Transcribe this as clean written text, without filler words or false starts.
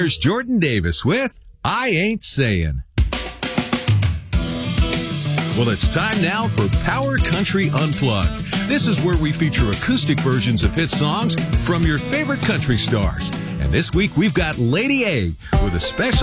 Here's Jordan Davis with I Ain't Saying. Well, it's time now for Power Country Unplugged. This is where we feature acoustic versions of hit songs from your favorite country stars. And this week we've got Lady A with a special